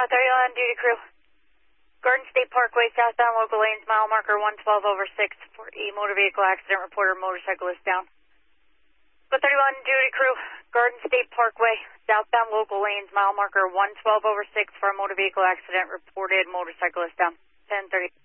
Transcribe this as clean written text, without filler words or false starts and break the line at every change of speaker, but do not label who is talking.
31 duty crew. Garden State Parkway, southbound local lanes, mile marker 112/6 for a motor vehicle accident reported, motorcyclist down. But 31 duty crew, Garden State Parkway, southbound local lanes, mile marker 112/6 for a motor vehicle accident reported, motorcyclist down. 1030.